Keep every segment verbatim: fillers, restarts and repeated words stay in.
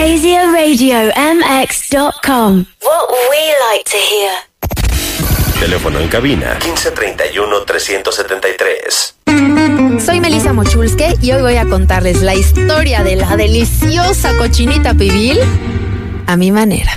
Fantasia Radio M X dot com. What we like to hear. Teléfono en cabina quince treinta y uno trescientos setenta y tres. Soy Melissa Mochulske y hoy voy a contarles la historia de la deliciosa cochinita pibil a mi manera.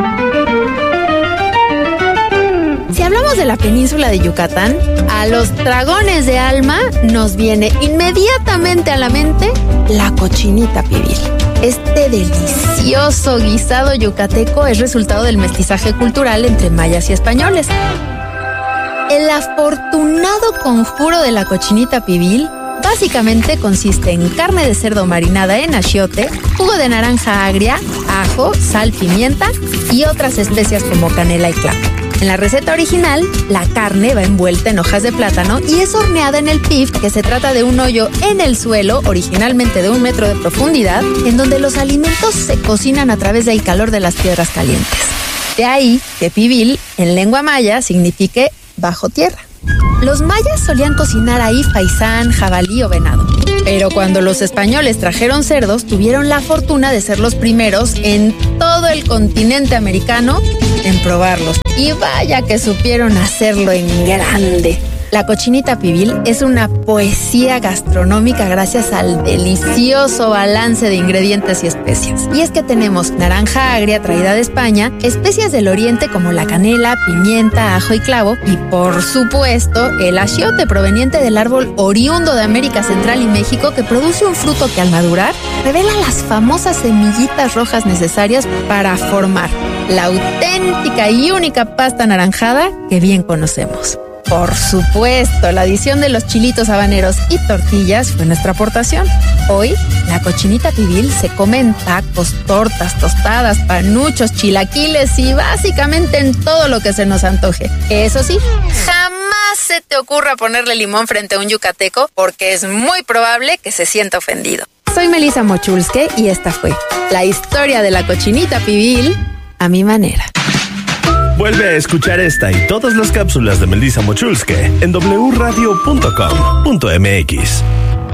Si hablamos de la península de Yucatán, a los dragones de alma nos viene inmediatamente a la mente la cochinita pibil. Este delicioso guisado yucateco es resultado del mestizaje cultural entre mayas y españoles. El afortunado conjuro de la cochinita pibil básicamente consiste en carne de cerdo marinada en achiote, jugo de naranja agria, ajo, sal, pimienta y otras especias como canela y clavo. En la receta original, la carne va envuelta en hojas de plátano y es horneada en el pif, que se trata de un hoyo en el suelo, originalmente de un metro de profundidad, en donde los alimentos se cocinan a través del calor de las piedras calientes. De ahí que pibil, en lengua maya, signifique bajo tierra. Los mayas solían cocinar ahí faisán, jabalí o venado. Pero cuando los españoles trajeron cerdos, tuvieron la fortuna de ser los primeros en todo el continente americano en probarlos. Y vaya que supieron hacerlo en grande. La cochinita pibil es una poesía gastronómica gracias al delicioso balance de ingredientes y especias. Y es que tenemos naranja agria traída de España, especias del oriente como la canela, pimienta, ajo y clavo, y por supuesto el achiote proveniente del árbol oriundo de América Central y México, que produce un fruto que al madurar revela las famosas semillitas rojas necesarias para formar la auténtica y única pasta anaranjada que bien conocemos. Por supuesto, la adición de los chilitos habaneros y tortillas fue nuestra aportación. Hoy, la cochinita pibil se come en tacos, tortas, tostadas, panuchos, chilaquiles y básicamente en todo lo que se nos antoje. Eso sí, jamás se te ocurra ponerle limón frente a un yucateco porque es muy probable que se sienta ofendido. Soy Melissa Mochulske y esta fue la historia de la cochinita pibil a mi manera. Vuelve a escuchar esta y todas las cápsulas de Melissa Mochulske en doble u radio punto com punto m x.